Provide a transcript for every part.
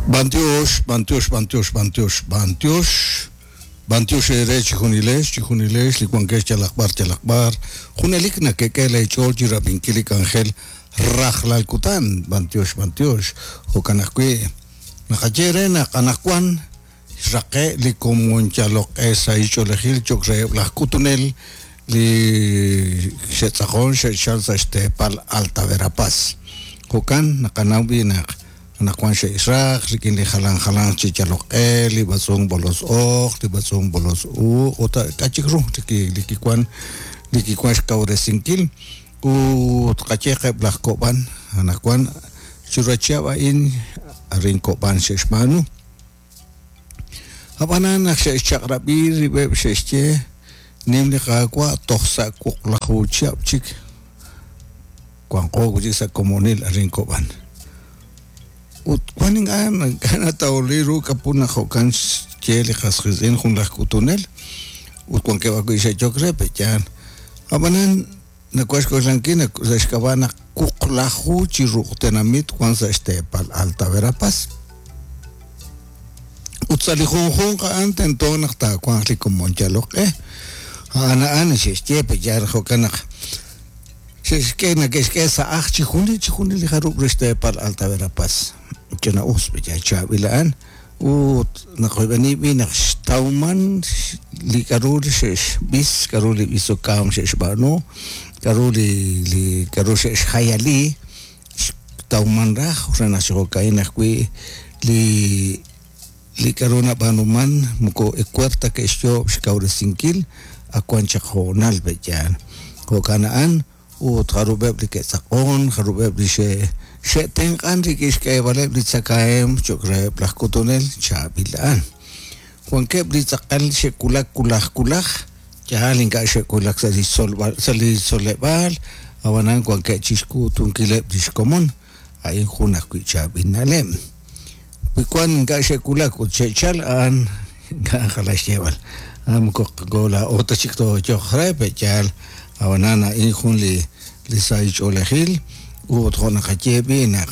Bantios ere chihuniles, licuanques chalakbar, junelik na kekele chorji rabinkilik angel rajlal kutan, bantios, hokanakwe, nakajere na kanakwan, rake likomonchalok esa icholejil chokre kutunel, li shetzakon shechalza este pal alta verapaz, hokan nakanawi na Nakwan siya Israq, rikin li halang chichalok li basong bolos li basong bolos ota kachikro, likikwan kaure singkil, kachekep lah koban, anakwan, surachawa in, arin koban sheshmanu. Hapanan nak sheshak rabi, ribeb sheshche, nimli kakwa, tohsa kuklahu chiap chik, kwang kogu sa komunil arin koban. Kuaning kana tauliru kapuna hokan kele khaskhizin khunlah kutunel utkuan ke baku isa chokre pechan abanan na kwash kosankina zashkabana kuklahu chiruqtenamit kwan zashte pal alta verapas utsalikhun ka anten tonaqta kwan likum monchalok ana sheshte pechan hokan que sa chihuni li harub reste pal alta verapas kena usbeja chabilan na khoybani binak tauman li karul shesh bis karul biso kam shesh bano karul li karul shesh khayali tauman ra khurana shokaina kwi li karuna banuman muko ekwarta ke shyo shkaure sinkil akwancha khonal bejan ko kanaan utharubeb li kesakon kharubeb li Sheteng anri kiskay wala blitsakaem chokre plakutonel chabilan. Juan ke blitzakal shekulak jahalin ka shekulak sali solebal awanan juan ke chisku tunkile bliskomon ay hunak ku chabinalem. Pikuan ka shekulak chechal an ka khalashewal. Amko gola ota chikto chokre pechal awanan ay hun li sai cholehil utkhona khachebi na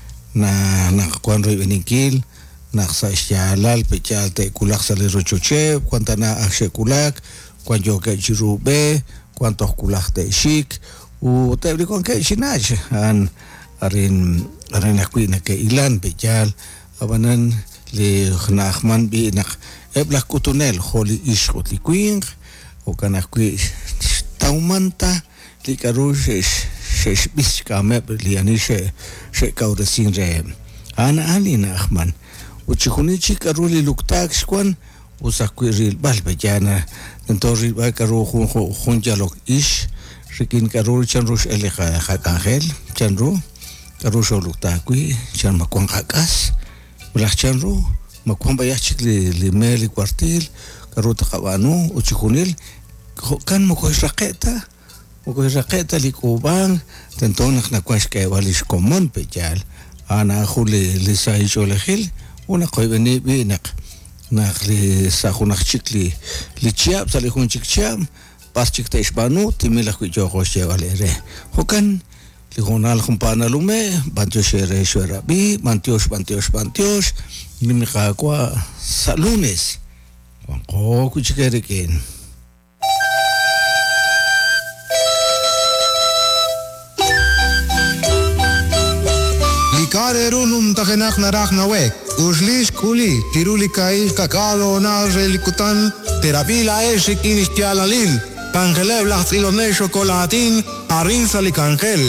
kwando ibenikil na sashalal pechalte kulak sale rochoche kwantana akshe kulak kwanjo ke chirube kwanto kulak te shik u tebri kon ke shinach an arin akwina ke ilan pechal abanan li khnachman bi nak ebla kutunel holi ishot likwing o kanakwi taumanta likarush shesh biskame liani she kaure sinre ana alina ahman uchikhuni chikaruli luktak skwan usakwiril balbejana entorri ba karu khunjalok ish rikin karu chanrush ele khakangel chanru karu sholuktakwi chan makwang kakas ulach chanru makwang bayachik li meli kwartil karu takawanu uchikhunil kan mokoy raqeta Raqeta li kubang tentonak na kwash kay walish komon pechal ana khuli li sai cholehil una koybeni binak nak li sahunak chikli li chiap sali hun chikcham pas chikta isbanu timila ku jogo chevalere hokan li honal khumpana lume bantios ere shwerabi bantios nimika kwa salunes ko kuchikeriken Karerunum takenak narak nawek. Uslis kuli tiruli kai kakalo na relikutan terapila esik inistialalil. Kangeleb la chocolate arin salikangel.